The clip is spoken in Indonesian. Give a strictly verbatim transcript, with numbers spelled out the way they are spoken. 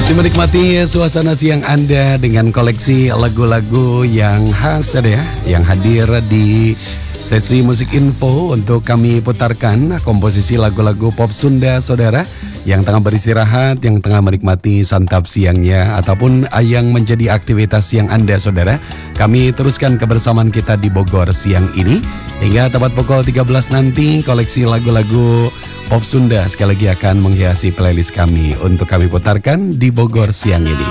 Masih menikmati suasana siang Anda dengan koleksi lagu-lagu yang khas ya, yang hadir di sesi musik info untuk kami putarkan komposisi lagu-lagu pop Sunda, saudara, yang tengah beristirahat, yang tengah menikmati santap siangnya, ataupun yang menjadi aktivitas siang Anda, saudara. Kami teruskan kebersamaan kita di Bogor siang ini hingga tepat pukul tiga belas nanti. Koleksi lagu-lagu pop Sunda sekali lagi akan menghiasi playlist kami untuk kami putarkan di Bogor siang ini.